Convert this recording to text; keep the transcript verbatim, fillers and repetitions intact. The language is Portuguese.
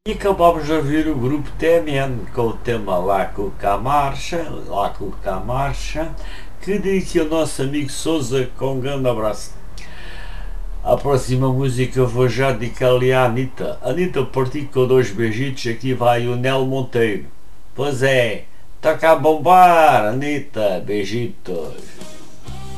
E acabámos de ouvir o grupo T M N com o tema Lá Cuca Marcha, Lá Cuca Marcha, que dedique ao nosso amigo Souza com um grande abraço. A próxima música eu vou já dedicar ali à Anitta. Anitta, partiu com dois beijitos, aqui vai o Nel Monteiro. Pois é, toca a bombar, Anitta, beijitos.